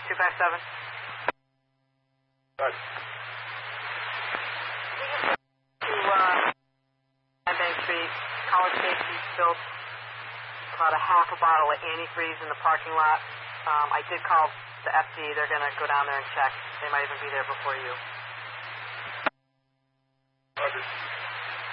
257. Good. To Bank Street, College Station spilled about a half a bottle of antifreeze in the parking lot. I did call the FD. They're going to go down there and check. They might even be there before you. Roger.